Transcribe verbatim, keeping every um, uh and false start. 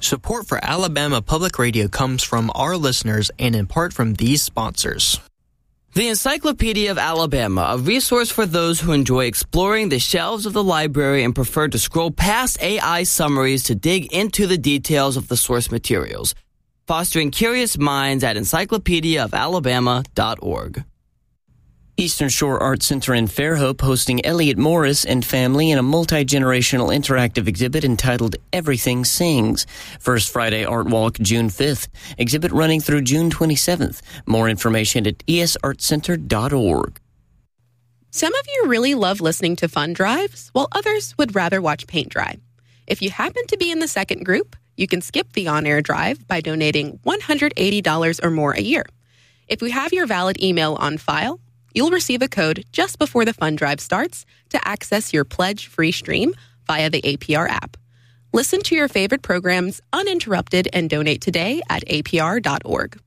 Support for Alabama Public Radio comes from our listeners and in part from these sponsors. The Encyclopedia of Alabama, a resource for those who enjoy exploring the shelves of the library and prefer to scroll past A I summaries to dig into the details of the source materials. Fostering curious minds at encyclopedia of alabama dot org. Eastern Shore Art Center in Fairhope hosting Elliot Morris and family in a multi-generational interactive exhibit entitled Everything Sings. First Friday Art Walk, June fifth. Exhibit running through June twenty-seventh. More information at e s art center dot org. Some of you really love listening to fun drives, while others would rather watch paint dry. If you happen to be in the second group, you can skip the on-air drive by donating one hundred eighty dollars or more a year. If we have your valid email on file, you'll receive a code just before the fund drive starts to access your pledge-free stream via the A P R app. Listen to your favorite programs uninterrupted and donate today at a p r dot org.